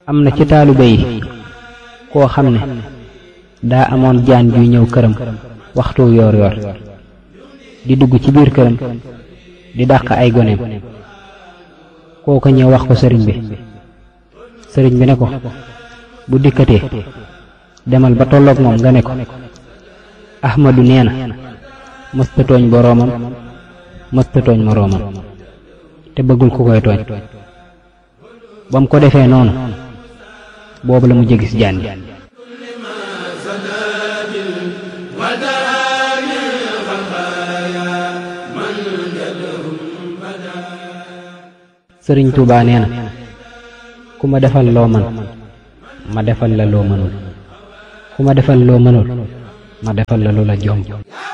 am na ci taalibe yi koo xam ne daa amoon jaan juy ñëw këram waxtu yoor yoor di dugg ci biir këram di dàq ay goneem. kooko ñëw wax ko sëriñ bi ne ko bu dikkatee demal ba tolloog moom nga ne ko Ahmadu nee na mësta tooñ boroomam mësta tooñ moroomam te bëggul ku koy tooñ. ba mu ko defee noonu boobu la mu jégis jaan bi. Sëriñ Tuubaa nee na ku ma defal loo man ma defal la loo mënul ku ma defal loo mënul ma defal la lu la jomb.